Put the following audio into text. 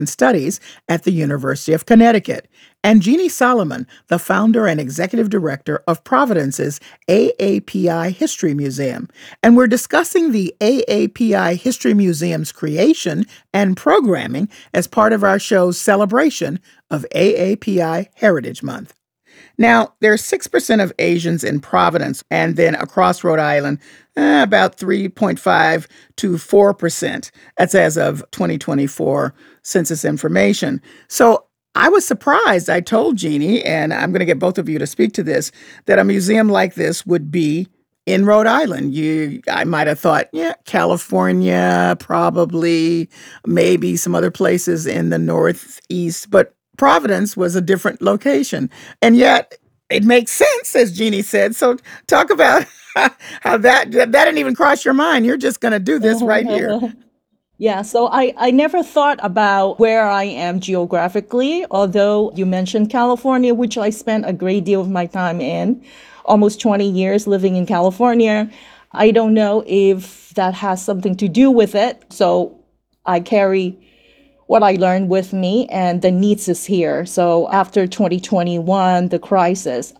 Studies at the University of Connecticut, and Jeannie Solomon, the founder and executive director of Providence's AAPI History Museum. And we're discussing the AAPI History Museum's creation and programming as part of our show's celebration of AAPI Heritage Month. Now, there's 6% of Asians in Providence, and then across Rhode Island, about 3.5 to 4%. That's as of 2024 census information. So I was surprised. I told Jeannie, and I'm going to get both of you to speak to this, that a museum like this would be in Rhode Island. I might have thought, yeah, California, probably, maybe some other places in the Northeast, but Providence was a different location. And yet it makes sense, as Jeannie said. So talk about how that didn't even cross your mind. You're just going to do this right here. Yeah, so I never thought about where I am geographically, although you mentioned California, which I spent a great deal of my time in, almost 20 years living in California. I don't know if that has something to do with it. So I carry what I learned with me, and the needs is here. So after 2021, the crisis,